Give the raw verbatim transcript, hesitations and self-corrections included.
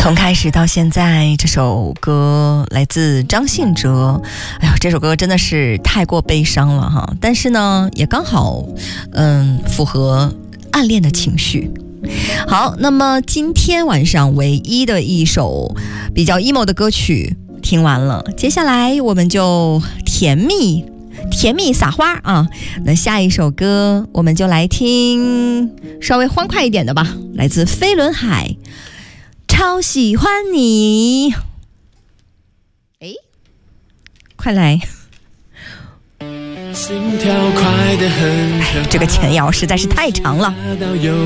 从开始到现在，这首歌来自张信哲。哎呦，这首歌真的是太过悲伤了哈，但是呢，也刚好，嗯，符合暗恋的情绪。好，那么今天晚上唯一的一首比较 emo 的歌曲听完了，接下来我们就甜蜜甜蜜撒花啊！那下一首歌我们就来听稍微欢快一点的吧，来自飞轮海，超喜欢你。哎，快来！ 心跳快得很， 哎，这个前摇实在是太长了。